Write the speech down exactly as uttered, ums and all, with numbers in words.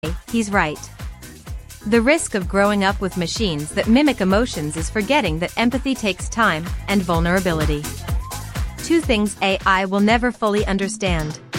He's right. The risk of growing up with machines that mimic emotions is forgetting that empathy takes time and vulnerability. Two things A I will never fully understand.